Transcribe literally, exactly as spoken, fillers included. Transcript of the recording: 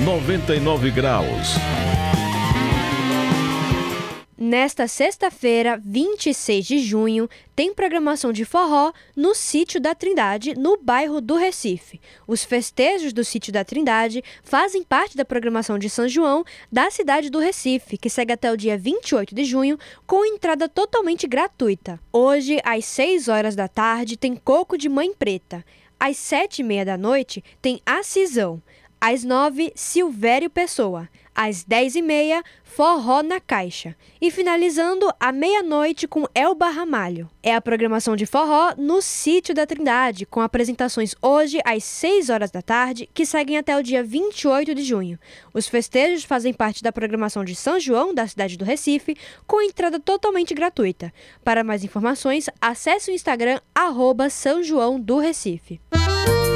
noventa e nove graus. Nesta sexta-feira, vinte e seis de junho, tem programação de forró no Sítio da Trindade, no bairro do Recife. Os festejos do Sítio da Trindade fazem parte da programação de São João da cidade do Recife, que segue até o dia vinte e oito de junho, com entrada totalmente gratuita. Hoje, às seis horas da tarde, tem Coco de Mãe Preta. Às sete e meia da noite, tem Acisão. Às nove, Silvério Pessoa. Às dez e meia, Forró na Caixa. E finalizando, à meia-noite, com Elba Ramalho. É a programação de forró no Sítio da Trindade, com apresentações hoje às seis horas da tarde, que seguem até o dia vinte e oito de junho. Os festejos fazem parte da programação de São João, da cidade do Recife, com entrada totalmente gratuita. Para mais informações, acesse o Instagram, arroba São João do Recife.